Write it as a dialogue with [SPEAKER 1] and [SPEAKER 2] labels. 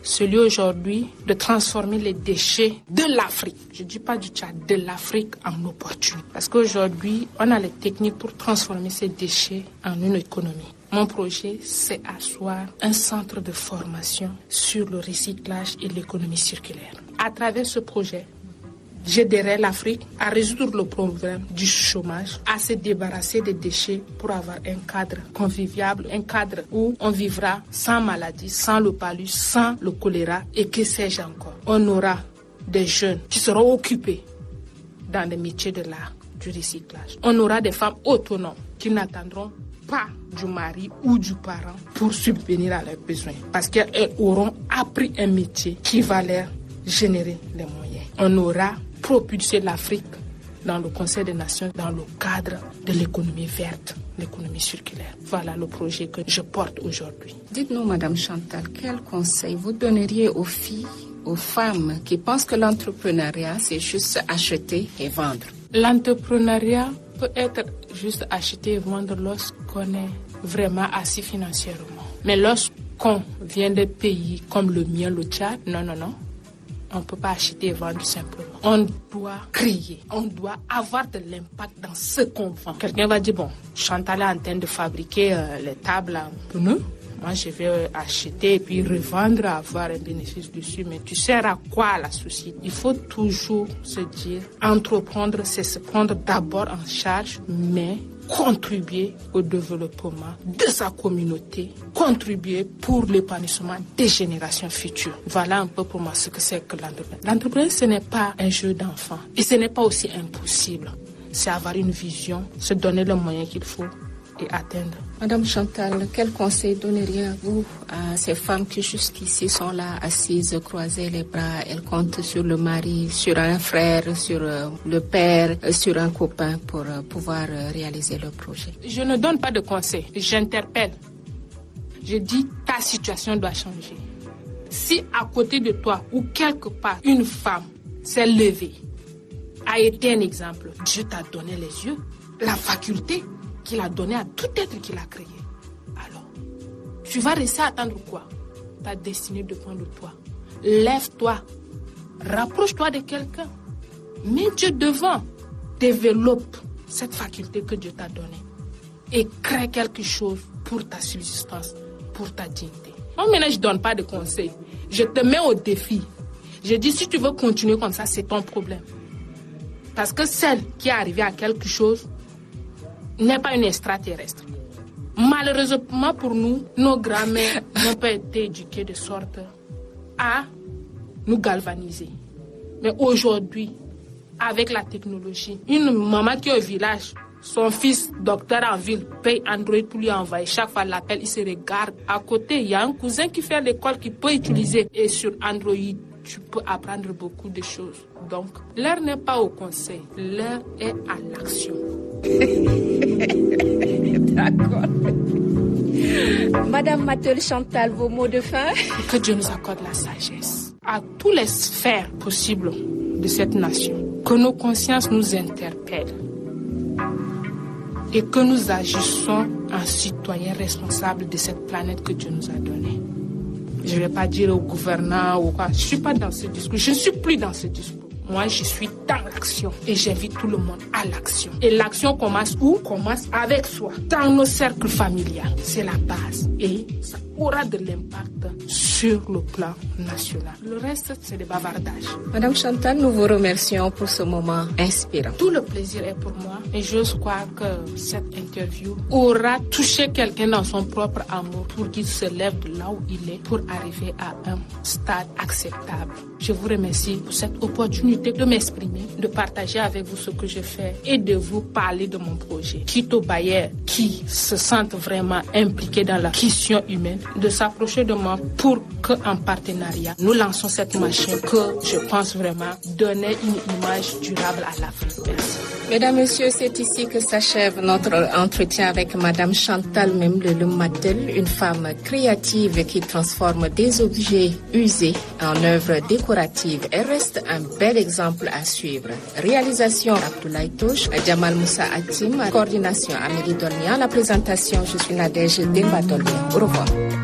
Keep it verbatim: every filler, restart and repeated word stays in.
[SPEAKER 1] celui aujourd'hui de transformer les déchets de l'Afrique. Je ne dis pas du Tchad, de l'Afrique en opportunité. Parce qu'aujourd'hui, on a les techniques pour transformer ces déchets en une économie. Mon projet, c'est asseoir un centre de formation sur le recyclage et l'économie circulaire. À travers ce projet, j'aiderai l'Afrique à résoudre le problème du chômage, à se débarrasser des déchets pour avoir un cadre convivial, un cadre où on vivra sans maladie, sans le palud, sans le choléra et que sais-je encore. On aura des jeunes qui seront occupés dans les métiers de l'art, du recyclage. On aura des femmes autonomes qui n'attendront pas du mari ou du parent pour subvenir à leurs besoins parce qu'elles auront appris un métier qui va leur générer les moyens. On aura propulsé l'Afrique dans le Conseil des Nations dans le cadre de l'économie verte, l'économie circulaire. Voilà le projet que je porte aujourd'hui.
[SPEAKER 2] Dites-nous, Madame Chantal, quel conseil vous donneriez aux filles, aux femmes qui pensent que l'entrepreneuriat, c'est juste acheter et vendre?
[SPEAKER 1] L'entrepreneuriat peut être juste acheter et vendre lorsqu'on est vraiment assis financièrement. Mais lorsqu'on vient de pays comme le mien, le Tchad, non, non, non. On ne peut pas acheter et vendre simplement. On doit créer, on doit avoir de l'impact dans ce qu'on vend. Quelqu'un va dire, bon, Chantal est en train de fabriquer euh, les tables pour nous. Moi, je vais acheter et puis revendre, avoir un bénéfice dessus. Mais tu sers à quoi la société? Il faut toujours se dire, entreprendre, c'est se prendre d'abord en charge, mais contribuer au développement de sa communauté, contribuer pour l'épanouissement des générations futures. Voilà un peu pour moi ce que c'est que l'entrepreneuriat. L'entrepreneuriat, ce n'est pas un jeu d'enfant et ce n'est pas aussi impossible. C'est avoir une vision, se donner le moyen qu'il faut et atteindre.
[SPEAKER 2] Madame Chantal, quel conseil donneriez-vous à ces femmes qui jusqu'ici sont là, assises, croisées les bras, elles comptent sur le mari, sur un frère, sur le père, sur un copain pour pouvoir réaliser leur projet?
[SPEAKER 1] Je ne donne pas de conseils, j'interpelle. Je dis, ta situation doit changer. Si à côté de toi ou quelque part, une femme s'est levée, a été un exemple, Dieu t'a donné les yeux, la faculté qu'il a donné à tout être qu'il a créé. Alors, tu vas rester à attendre quoi? Ta destinée dépend de toi. Lève-toi, rapproche-toi de quelqu'un, mets Dieu devant, développe cette faculté que Dieu t'a donnée et crée quelque chose pour ta subsistance, pour ta dignité. Moi, maintenant, je ne donne pas de conseils. Je te mets au défi. Je dis, si tu veux continuer comme ça, c'est ton problème. Parce que celle qui est arrivée à quelque chose n'est pas une extraterrestre. Malheureusement pour nous, nos grands-mères n'ont pas été éduquées de sorte à nous galvaniser. Mais aujourd'hui, avec la technologie, une maman qui est au village, son fils docteur en ville paye Android pour lui envoyer. Chaque fois l'appel, il se regarde. À côté, il y a un cousin qui fait l'école qui peut utiliser. Et sur Android, tu peux apprendre beaucoup de choses. Donc, l'heure n'est pas au conseil, l'heure est à l'action.
[SPEAKER 2] D'accord. Madame Mathilde Chantal, vos mots de fin?
[SPEAKER 1] Que Dieu nous accorde la sagesse à toutes les sphères possibles de cette nation. Que nos consciences nous interpellent et que nous agissons en citoyens responsables de cette planète que Dieu nous a donnée. Je ne vais pas dire aux gouvernants ou quoi. Je ne suis pas dans ce discours. Je ne suis plus dans ce discours. Moi, je suis dans l'action et j'invite tout le monde à l'action. Et l'action commence où? Commence avec soi, dans nos cercles familiaux. C'est la base et ça aura de l'impact sur le plan national. Le reste, c'est des bavardages.
[SPEAKER 2] Madame Chantal, nous vous remercions pour ce moment inspirant.
[SPEAKER 1] Tout le plaisir est pour moi et je crois que cette interview aura touché quelqu'un dans son propre amour pour qu'il se lève de là où il est pour arriver à un stade acceptable. Je vous remercie pour cette opportunité de m'exprimer, de partager avec vous ce que je fais et de vous parler de mon projet. Quitte aux bailleurs qui se sentent vraiment impliqués dans la question humaine, de s'approcher de moi pour qu'en partenariat, nous lançons cette machine que je pense vraiment donner une image durable à l'Afrique. Merci.
[SPEAKER 2] Mesdames, Messieurs, c'est ici que s'achève notre entretien avec Madame Chantal Memle Matel, une femme créative qui transforme des objets usés en œuvres décoratives. Elle reste un bel exemple à suivre. Réalisation Abdoulaye Touche, Jamal Moussa Atim, coordination Amélie Dolnian, la présentation, je suis Nadège Demba Dolnian. Au revoir.